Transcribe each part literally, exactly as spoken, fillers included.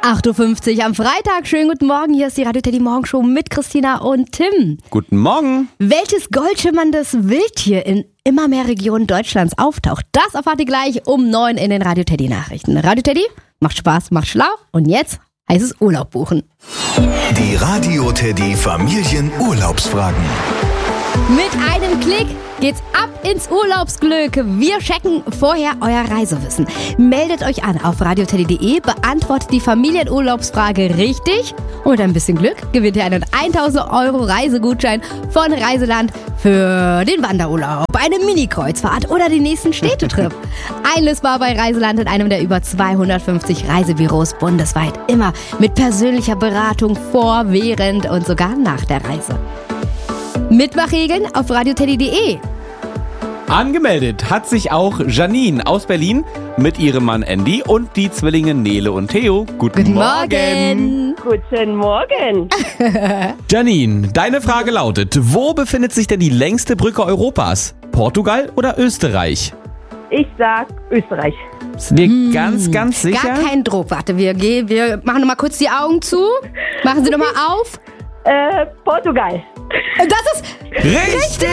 acht Uhr fünfzig am Freitag. Schönen guten Morgen. Hier ist die Radio Teddy Morgenshow mit Christina und Tim. Guten Morgen. Welches goldschimmerndes Wildtier in immer mehr Regionen Deutschlands auftaucht, das erfahrt ihr gleich um neun in den Radio Teddy Nachrichten. Radio Teddy macht Spaß, macht schlau und jetzt heißt es Urlaub buchen. Die Radio Teddy Familienurlaubsfragen. Mit einem Klick geht's ab ins Urlaubsglück. Wir checken vorher euer Reisewissen. Meldet euch an auf radio teddy punkt de, beantwortet die Familienurlaubsfrage richtig und mit ein bisschen Glück gewinnt ihr einen tausend Euro Reisegutschein von Reiseland für den Wanderurlaub, eine Mini-Kreuzfahrt oder den nächsten Städtetrip. Einlösbar bei Reiseland in einem der über zweihundertfünfzig Reisebüros bundesweit. Immer mit persönlicher Beratung vor, während und sogar nach der Reise. Mitmachregeln auf radio teddy punkt de. Angemeldet hat sich auch Janine aus Berlin mit ihrem Mann Andy und die Zwillinge Nele und Theo. Guten, Guten Morgen. Morgen. Guten Morgen. Janine, deine Frage lautet, wo befindet sich denn die längste Brücke Europas? Portugal oder Österreich? Ich sag Österreich. Sind wir ganz, ganz sicher? Gar kein Druck. Warte, wir gehen, wir machen nochmal kurz die Augen zu. Machen Sie nochmal auf. Äh, Portugal. Das ist Richtig!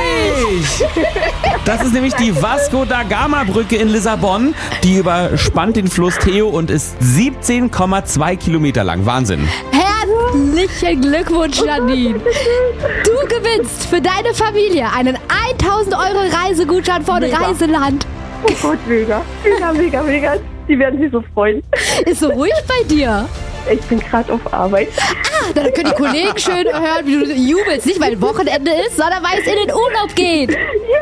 Das ist nämlich die Vasco da Gama Brücke in Lissabon. Die überspannt den Fluss Theo und ist siebzehn Komma zwei Kilometer lang. Wahnsinn. herzlichen Glückwunsch, Janine. Du gewinnst für deine Familie einen tausend Euro Reisegutschein von Mega. Reiseland. Oh Gott, mega. Mega, mega, mega. Die werden sich so freuen. Ist so ruhig bei dir. Ich bin gerade auf Arbeit. Ah, dann können die Kollegen schön hören, wie du jubelst. Nicht, weil Wochenende ist, sondern weil es in den Urlaub geht.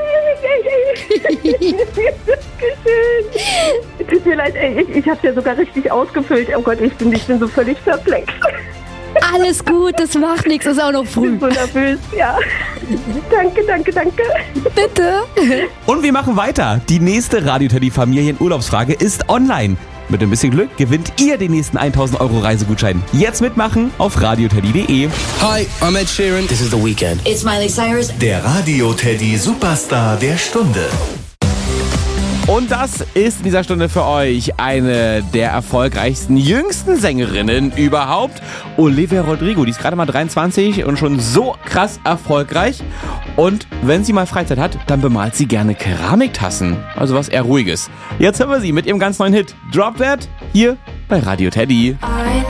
Tut mir leid, ey, ich, ich hab's ja sogar richtig ausgefüllt. Oh Gott, ich bin, ich bin so völlig perplex. Alles gut, das macht nichts, ist auch noch Ich früh. bin so nervös, ja. Danke, danke, danke. Bitte. Und wir machen weiter. Die nächste Radio Teddy Familienurlaubsfrage ist online. Mit ein bisschen Glück gewinnt ihr den nächsten tausend Euro Reisegutschein. Jetzt mitmachen auf radio teddy punkt de. Hi, I'm Ed Sheeran. This is The Weeknd. It's Miley Cyrus. Der Radio Teddy Superstar der Stunde. Und das ist in dieser Stunde für euch eine der erfolgreichsten, jüngsten Sängerinnen überhaupt. Olivia Rodrigo, die ist gerade mal dreiundzwanzig und schon so krass erfolgreich. Und wenn sie mal Freizeit hat, dann bemalt sie gerne Keramiktassen. Also was eher Ruhiges. Jetzt hören wir sie mit ihrem ganz neuen Hit Drop That hier bei Radio Teddy.